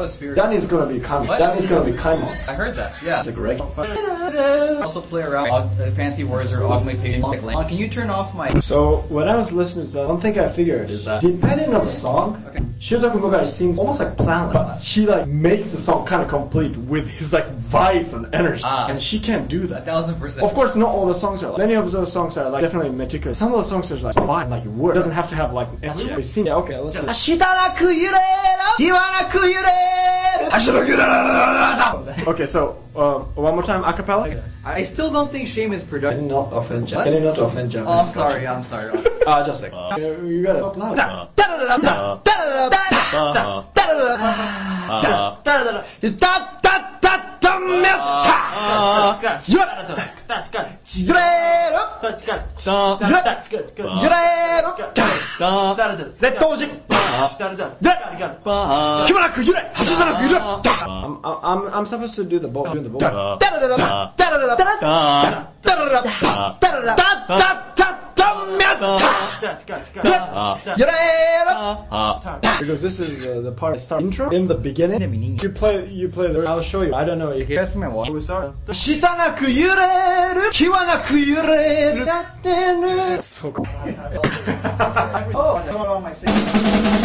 atmosphere. That is gonna be Kaimon. What? That is gonna be Kaimon. I heard that. Yeah. It's like Greg. Also play around fancy words or augmentation. Can you turn off my? So when I was listening to that, one thing I figured is that depending on the song, Shirotaka Mugai sings almost like Plan, but he like makes the song kind of complete with his like vibes and energy, and she can't do that. 1000%. Of course, not all the songs are. Many of those songs are like definitely meticulous. Some of those songs are like fine, like word. It doesn't have to have like energy. We sing. Yeah, okay, let's listen. Okay, so one more time, acapella. I still don't think shame is productive. Can you not offend Japanese? Can you not offend Japanese? Oh, I'm sorry. Just a second. You gotta talk loud. That's good. I'm supposed to do the bow. Because this is the part I start intro in the beginning. You play the. I'll show you. I don't know. You can guess my what. So cool. Oh, I don't know my singing.